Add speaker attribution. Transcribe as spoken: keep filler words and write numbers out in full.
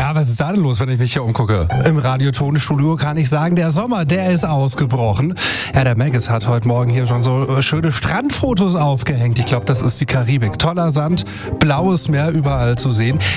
Speaker 1: Ja, was ist da denn los, wenn ich mich hier umgucke? Im Radiotonstudio kann ich sagen, der Sommer, der ist ausgebrochen. Ja, der Maggis hat heute Morgen hier schon so schöne Strandfotos aufgehängt. Ich glaube, das ist die Karibik. Toller Sand, blaues Meer überall zu sehen.